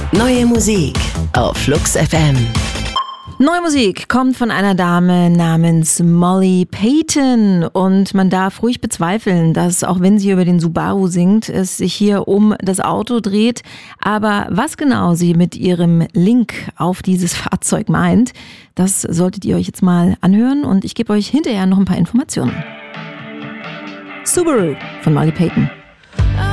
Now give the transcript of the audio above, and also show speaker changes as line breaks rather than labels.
Neue Musik auf Flux FM.
Neue Musik kommt von einer Dame namens Molly Payton und man darf ruhig bezweifeln, dass, auch wenn sie über den Subaru singt, es sich hier um das Auto dreht. Aber was genau sie mit ihrem Link auf dieses Fahrzeug meint, das solltet ihr euch jetzt mal anhören und ich gebe euch hinterher noch ein paar Informationen. Subaru von Molly Payton.